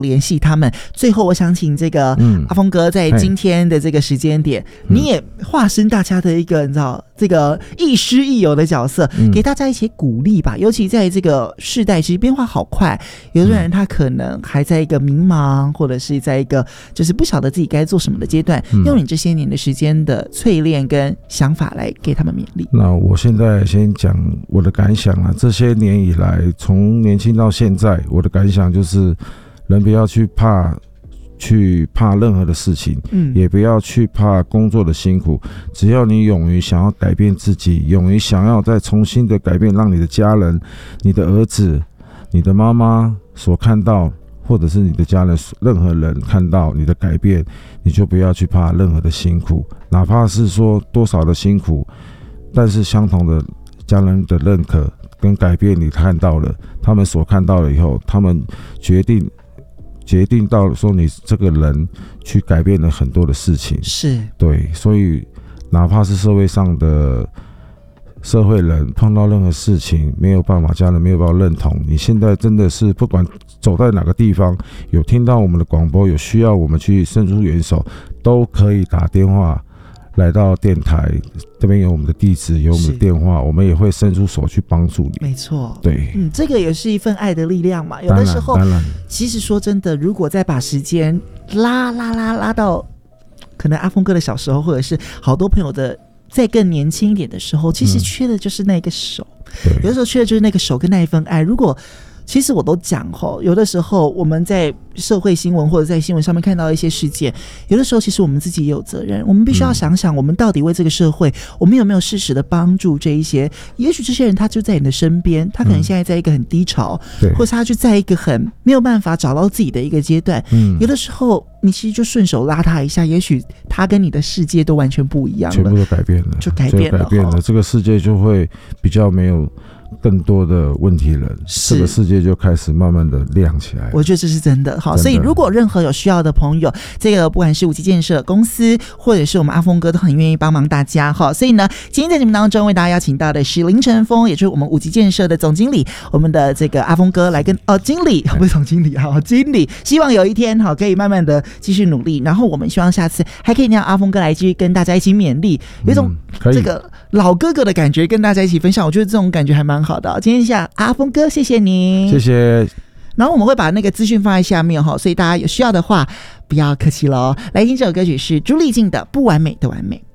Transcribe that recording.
联系他们。最后我想请这个阿峰哥在今天的这个时间点，你也化身大家的一个你知道这个亦师亦友的角色，给大家一些鼓励吧。尤其在这个世代其实变化好快，有的人他可能还在一个迷茫，或者是在一个就是不晓得自己该做什么的阶段，用你这些年的时间的淬炼跟想法来给他们勉励。 那我现在先讲我的感想啊，这些年以来从年轻到现在，我的感想就是人不要去怕任何的事情，也不要去怕工作的辛苦，只要你勇于想要改变自己，勇于想要再重新的改变，让你的家人、你的儿子、你的妈妈所看到，或者是你的家人任何人看到你的改变，你就不要去怕任何的辛苦，哪怕是说多少的辛苦，但是相同的家人的认可跟改变你看到了，他们所看到了以后，他们决定到说你这个人去改变了很多的事情， 是对，所以哪怕是社会上的社会人碰到任何事情没有办法，家人没有办法认同，你现在真的是不管走在哪个地方，有听到我们的广播，有需要我们去伸出援手，都可以打电话来到电台这边，有我们的地址，有我们的电话，我们也会伸出手去帮助你。 没错， 对， 这个也是一份爱的力量嘛。有的时候，其实说真的，如果再把时间拉到可能阿峰哥的小时候，或者是好多朋友的再更年轻一点的时候，其实缺的就是那个手，有的时候缺的就是那个手跟那一份爱。如果其实我都讲有的时候我们在社会新闻或者在新闻上面看到一些事件，有的时候其实我们自己也有责任，我们必须要想想我们到底为这个社会我们有没有适时的帮助这一些，也许这些人他就在你的身边，他可能现在在一个很低潮，或是他就在一个很没有办法找到自己的一个阶段，有的时候你其实就顺手拉他一下，也许他跟你的世界都完全不一样了， 全部都改变了， 就改变了， 这个世界就会比较没有更多的问题人，这个世界就开始慢慢的亮起来。 我觉得这是真的。好，所以如果任何有需要的朋友，这个不管是五期建设公司或者是我们阿峰哥都很愿意帮忙大家。好，所以呢今天在节目当中为大家邀请到的是林承峰，也就是我们五期建设的总经理，我们的这个阿峰哥来跟经理不是总经理，好，经理，希望有一天好可以慢慢的继续努力，然后我们希望下次还可以让阿峰哥来继续跟大家一起勉励，有一种这个老哥哥的感觉跟大家一起分享，我觉得这种感觉还蛮好的。今天下阿峰哥谢谢你， 谢谢。 然后我们会把那个资讯放在下面，所以大家有需要的话不要客气咯。来听这首歌曲是朱丽静的《不完美的完美》。